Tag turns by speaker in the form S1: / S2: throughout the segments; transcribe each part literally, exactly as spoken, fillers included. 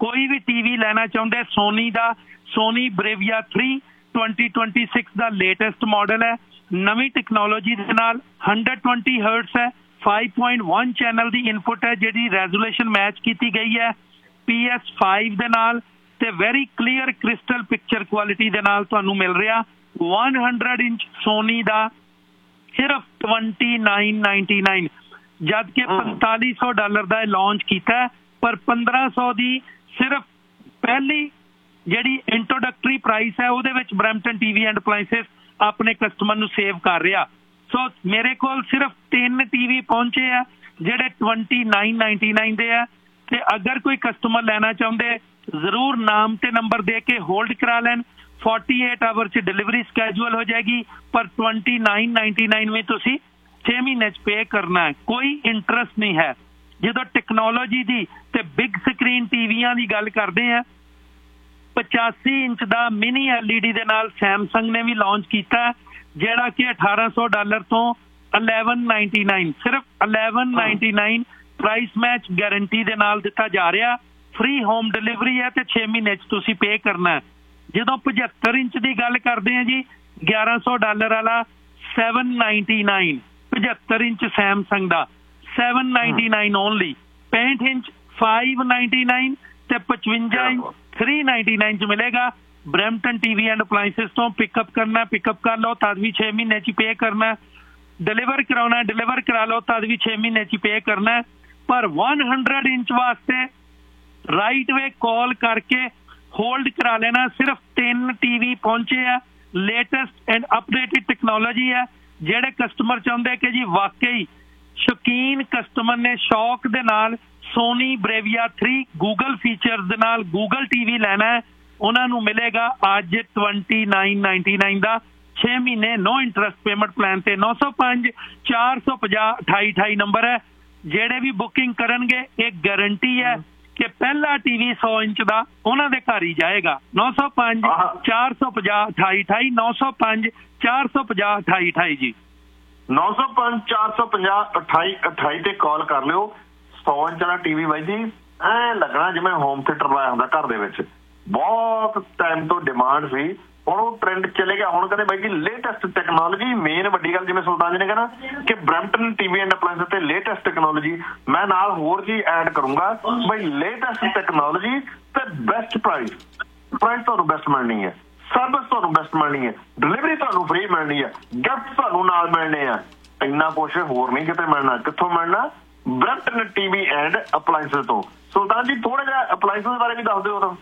S1: कोई भी टीवी लेना चाहुंदे सोनी दा Soni ब्रेविया three twenty twenty six का लेटेस्ट मॉडल है, नवी टेक्नोलॉजी दे नाल हंड्रेड ट्वेंटी हर्ट्स है, फाइव पॉइंट वन चैनल की इनपुट है जिहड़ी रेजोल्यूशन मैच की गई है पी एस फाइव दे नाल ते very clear crystal picture quality दे नाल तुहानूं मिल रहा वन हंड्रेड इंच सोनी दा सिर्फ ट्वेंटी नाइन नाइनटी नाइन, जबकि पैंताली सौ डॉलर का लॉन्च किया है, पर पंद्रह सौ की सिर्फ पहली जिहड़ी इंट्रोडक्टरी प्राइस है उहदे विच ब्रैम्पटन टीवी एंड अपलाइंसेस अपने कस्टमर नूं सेव कर रहा। सो मेरे कोल सिर्फ तीन टीवी पहुंचे है जिहड़े ट्वेंटी नाइन नाइनटी नाइन दे है, ते अगर कोई कस्टमर लेना चाहुंदे जरूर नाम ते नंबर दे के होल्ड करा लैन, फोर्टी एट आवर च डिलीवरी स्कैजूअल हो जाएगी, पर ट्वेंटी नाइन नाइनटी नाइन में तुसी छे महीने च पे करना है, कोई इंटरस्ट नहीं है। जो टेक्नोलॉजी की ते बिग स्क्रीन टीवियां की गल करते हैं, पचासी इंच का मिनी एल ई डी दे नाल सैमसंग ने भी लॉन्च किया जिहड़ा कि अठारह सौ डॉलर तो इलेवन नाइनटी नाइन, सिर्फ eleven ninety nine price match guarantee दे नाल दिता जा रहा, फ्री होम डिलीवरी है तो छे महीने च तुसी पे करना है। जो पचहत्तर इंच की गल करते हैं जी ग्यारह सौ डॉलर वाला सैवन नाइनटी नाइन, पचहत्तर इंच सैमसंग का seven ninety nine only, पैंठ inch five ninety nine ते पचवंजा इंच थ्री नाइनटी नाइन च मिलेगा। ब्रैम्पटन टीवी एंड अपलाइंसेस तो पिकअप करना पिकअप कर लो तद भी छे महीने च पे करना, डिलीवर कराना डिलीवर करा लो तद भी छे महीने च पे करना, पर वन हंड्रेड इंच वास्ते राइट वे कॉल करके होल्ड करा लेना। सिर्फ तीन टीवी पहुंचे है, लेटेस्ट एंड अपडेटेड टेक्नोलॉजी है। जेड़े कस्टमर चाहते कि जी वाकई शौकीन कस्टमर ने शौक दे नाल सोनी ब्रेविया थ्री गूगल फीचर्स दे नाल गूगल टीवी लेना है, उन्होंने मिलेगा अज ट्वेंटी नाइन नाइनटी नाइन का छे महीने नो इंटरस्ट पेमेंट प्लान से नौ सौ पांच चार सौ पचास अठाई अठाई नंबर है। जेड़े भी बुकिंग करनगे एक गारंटी है कि पहला टीवी सौ इंच का उन्होंने घर ही जाएगा। नौ सौ पांच चार सौ पचास अठाई अठाई नौ सौ पांच चार सौ पचास अठाई अठाई जी
S2: नौ सौ पांच चार सौ पचास अठाई अठाई ते कॉल कर लियो। सौ इंच वाला टीवी बाई जी ऐ लगना जिवें होम थिएटर लाया हुंदा घर दे विच, बहुत टाइम तो डिमांड सी, ਹੁਣ ਉਹ ਟ੍ਰੈਂਡ ਚਲੇ ਗਿਆ। ਹੁਣ ਕਹਿੰਦੇ ਬਾਈ ਜੀ ਲੇਟੈਸਟ ਟੈਕਨੋਲੋਜੀ, ਮੇਨ ਵੱਡੀ ਗੱਲ ਜਿਵੇਂ ਸੁਲਤਾਨ ਜੀ ਨੇ ਕਹਿਣਾ ਕਿ ਬ੍ਰੈਂਪਟਨ ਟੀਵੀ ਐਂਡ ਅਪਲਾਇੰਸ ਤੇ ਲੇਟੈਸਟ ਟੈਕਨੋਲੋਜੀ, ਮੈਂ ਨਾਲ ਹੋਰ ਜੀ ਐਡ ਕਰੂੰਗਾ ਬਾਈ ਲੇਟੈਸਟ ਟੈਕਨੋਲੋਜੀ ਤੇ ਬੈਸਟ ਪ੍ਰਾਈਸ। ਪ੍ਰਾਈਸ ਤੁਹਾਨੂੰ ਬੈਸਟ ਮਿਲਣੀ ਹੈ, ਸਰਵਿਸ ਤੁਹਾਨੂੰ ਬੈਸਟ ਮਿਲਣੀ ਹੈ, ਡਿਲੀਵਰੀ ਤੁਹਾਨੂੰ ਫ੍ਰੀ ਮਿਲਣੀ ਹੈ, ਗਿਫਟ ਤੁਹਾਨੂੰ ਨਾਲ ਮਿਲਣੇ ਆ। ਇੰਨਾ ਕੁਛ ਹੋਰ ਨਹੀਂ ਕਿਤੇ ਮਿਲਣਾ। ਕਿੱਥੋਂ ਮਿਲਣਾ? ਬ੍ਰੈਂਪਟਨ ਟੀਵੀ ਐਂਡ ਅਪਲਾਇੰਸ ਤੋਂ। ਸੁਲਤਾਨ ਜੀ ਥੋੜਾ ਜਿਹਾ ਅਪਲਾਇੰਸ ਬਾਰੇ ਵੀ ਦੱਸ ਦਿਓ ਤਾਂ।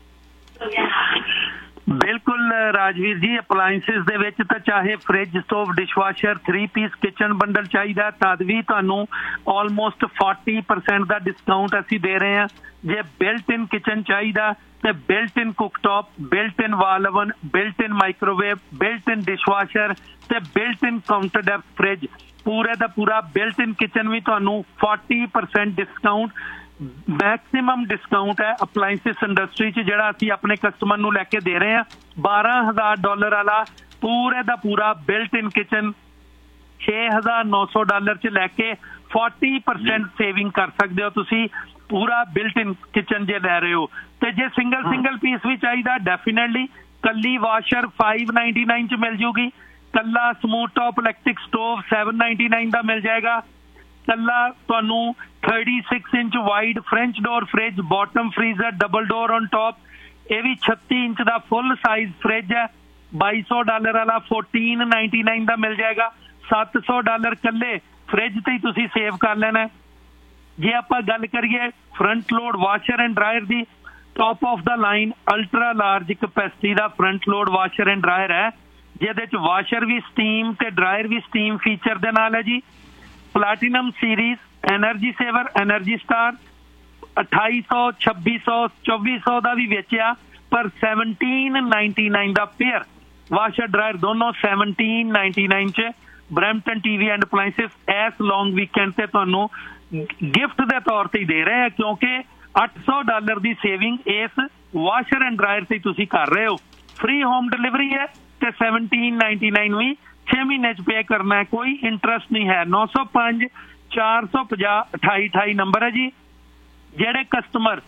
S1: बिल्कुल राजवीर जी, अपलाइंसिस दे विच तां चाहे fridge stove dishwasher three piece kitchen bundle चाहिए तद भी तुहानूं ऑलमोस्ट फोर्टी परसेंट का डिस्काउंट असीं दे रहे हैं। जे बिल्ट इन किचन चाहिए तो built in cooktop, built in वाल oven, built in microwave, built in dishwasher ते built in counter depth fridge, पूरे का पूरा बिल्ट इन किचन भी तुहानूं forty percent discount maximum discount है अपलाइंसिस इंडस्ट्री च जिहड़ा असीं अपने कस्टमर नूं लैके दे रहे हैं। बारह हज़ार डॉलर वाला पूरे का पूरा बिल्ट इन किचन छे हज़ार नौ सौ डॉलर च लैके फोर्टी परसेंट सेविंग कर सकते हो तुसी पूरा बिल्ट इन किचन जे लै रहे हो। तो जे सिंगल सिंगल पीस भी चाहिए डेफिनेटली कली वाशर फाइव नाइनटी नाइन च मिल जूगी, कला smooth top electric stove seven ninety nine का मिल जाएगा, कला तुहानूं thirty six inch wide French door fridge bottom freezer double door on top, ये भी छत्ती इंच का फुल साइज फ्रिज है बाई सौ डॉलर वाला फोर्टीन नाइनटी नाइन का मिल जाएगा। सत्त सौ डॉलर कल्ले फ्रिज ते ही तुसीं सेव कर लेना है। जे आपां गल करिए front load washer and dryer की, top of the line ultra large capacity का front load washer and dryer है, जिहदे च वाशर भी स्टीम ते ड्रायर भी स्टीम फीचर दे नाल है जी। Platinum series, energy saver, energy star अठाई सौ छब्बी सौ चौबी सौ का भी बेचा, पर सैवनटीन नाइनटी नाइन का पेयर वाशर ड्रायर दोनों सैवनटीन नाइनटी नाइन च ब्रैम्पटन टीवी एंड अपलाइंसिस इस लॉन्ग वीकेंड से तुहानूं गिफ्ट के तौर पर दे रहे हैं, क्योंकि अठ सौ डॉलर की सेविंग इस वाशर एंड ड्रायर से तुसीं कर रहे हो। फ्री होम डिलीवरी है तो सैवनटीन नाइनटी नाइन भी छे महीने च पे करना है, कोई इंटरस्ट नहीं है। नौ सौ पांच चार सौ पचास अठाई अठाई नंबर है जी। जेड़े customer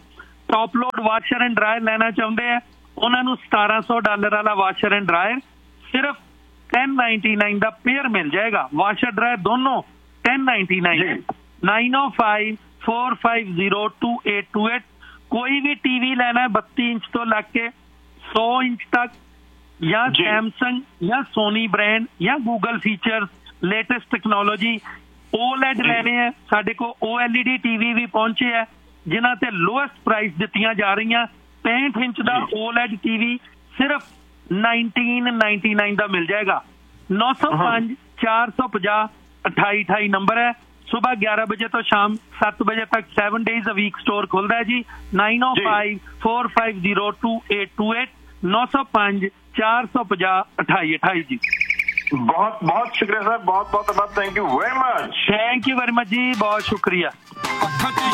S1: top load washer and dryer ਲੈਣਾ ਚਾਹੁੰਦੇ ਆ ਉਹਨਾਂ ਨੂੰ ਸਤਾਰਾਂ ਸੌ ਡਾਲਰ ਵਾਲਾ ਵਾਸ਼ਰ ਐਂਡ ਡਰਾਇਰ ਸਿਰਫ ten ninety-nine ਦਾ ਪੇਅਰ ਮਿਲ ਜਾਏਗਾ। ਵਾਸ਼ਰ ਡਰਾਇਰ ਦੋਨੋਂ ten ninety-nine nine oh five four five zero two eight two eight। कोई भी टीवी लेना है बत्ती इंच तो लग के सौ इंच तक या सैमसंग या सोनी ब्रांड या Google features latest technology OLED लेने हैं साडे को O L E D TV भी पहुंचे है जिन्हां ते लोएस्ट प्राइस दित्तियां जा रही हैं। पैंठ इंच का ओलेड टीवी सिर्फ नाइनटीन नाइनटी नाइन का मिल जाएगा। नौ सौ पांच चार सौ पचास अठाई अठाई नंबर है। सुबह ग्यारह बजे तो शाम सात बजे तक seven days a week store खुलता है जी। Nine O five four five zero to eight to eight नौ सौ पांच चार सौ पचास अठाई अठाई जी।
S2: बहुत बहुत शुक्रिया सर, बहुत बहुत thank you very much.
S1: Thank you very much जी, बहुत शुक्रिया।